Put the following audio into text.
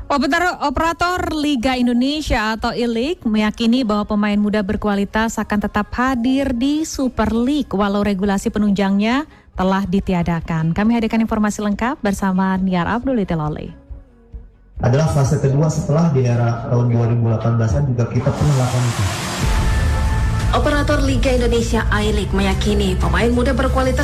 Operator Liga Indonesia atau I-League meyakini bahwa pemain muda berkualitas akan tetap hadir di Super League walau regulasi penunjangnya telah ditiadakan. Kami hadirkan informasi lengkap bersama Niar Abdul Itilole. Adalah fase kedua setelah di era tahun 2018-an juga kita pernah lakukan itu. Operator Liga Indonesia I-League meyakini pemain muda berkualitas